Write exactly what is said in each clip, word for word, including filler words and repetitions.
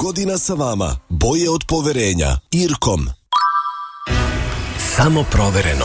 godina sa vama. Boje od poverenja. Irkom. Samo provereno.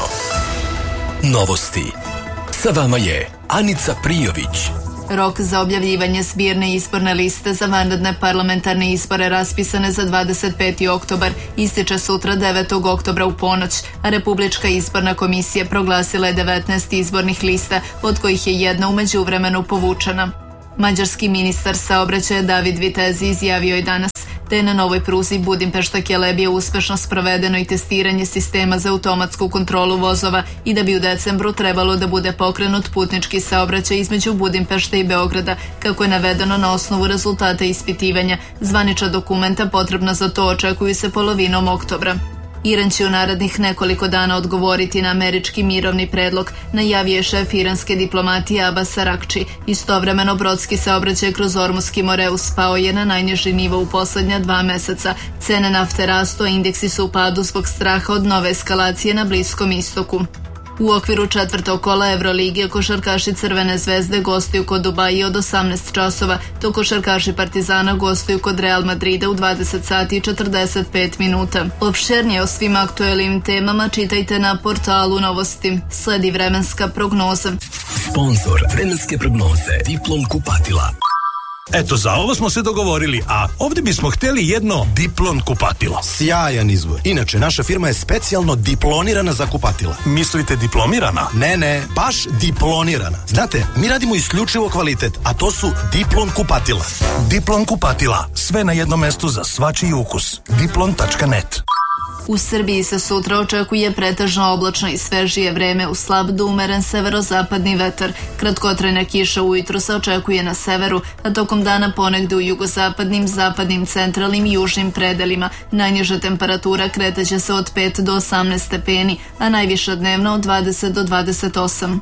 Novosti. Sa vama je Anica Prijović. Rok za objavljivanje zbirne izborne liste za vanredne parlamentarne izbore raspisane za dvadeset peti oktobar ističe sutra devetog oktobra u ponoć, a Republička izborna komisija proglasila je devetnaest izbornih lista, od kojih je jedna u međuvremenu povučena. Mađarski ministar saobraćaja David Vitezi izjavio je danas da je na novoj pruzi Budimpešta-Kelebija uspešno sprovedeno i testiranje sistema za automatsku kontrolu vozova i da bi u decembru trebalo da bude pokrenut putnički saobraćaj između Budimpešte i Beograda, kako je navedeno na osnovu rezultata ispitivanja. Zvanična dokumenta potrebna za to očekuju se polovinom oktobra. Iran će u narednih nekoliko dana odgovoriti na američki mirovni predlog, najavio je šef iranske diplomatije Abbas Arakči. Istovremeno brodski saobraćaj kroz Ormuski Moreus pao je na najniži nivo u poslednja dva meseca. Cene nafte rastu, a indeksi su u padu zbog straha od nove eskalacije na Bliskom istoku. U okviru četvrtog kola Evrolige košarkaši Crvene zvezde gostuju kod Dubaji od osamnaest časova, dok košarkaši Partizana gostuju kod Real Madrida u dvadeset sati i četrdeset pet minuta. Opširnije o svim aktuelnim temama čitajte na portalu Novosti. Sledi vremenska prognoza. Sponzor vremenske prognoze Diplom kupatila. Eto, za ovo smo se dogovorili, a ovdje bismo htjeli jedno Diplon kupatilo. Sjajan izbor. Inače, naša firma je specijalno diplonirana za kupatila. Mislite diplomirana? Ne, ne, baš diplonirana. Znate, mi radimo isključivo kvalitet, a to su Diplon kupatila. Diplon kupatila. Sve na jednom mestu za svačiji ukus. diplon tačka net. U Srbiji se sutra očekuje pretežno oblačno i svežije vreme, uz slab do umeren severozapadni vetar. Kratkotrajna kiša ujutru se očekuje na severu, a tokom dana ponegde u jugozapadnim, zapadnim, centralnim i južnim predelima. Najniža temperatura kretaće se od pet do osamnaest stepeni, a najviša dnevno od dvadeset do dvadeset osam.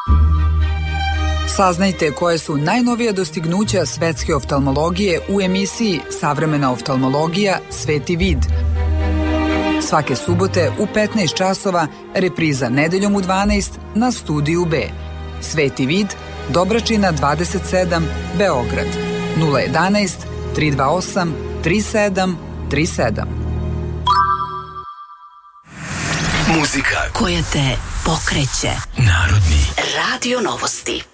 Saznajte koje su najnovija dostignuća svetske oftalmologije u emisiji Savremena oftalmologija Sveti vid. Svake subote u petnaest časova, repriza nedeljom u dvanaest na Studiju B. Sveti vid, Dobračina dvadeset sedam, Beograd. nula jedanaest, tri dva osam, tri sedam tri sedam. Muzika koja te pokreće. Narodni Radio Novosti.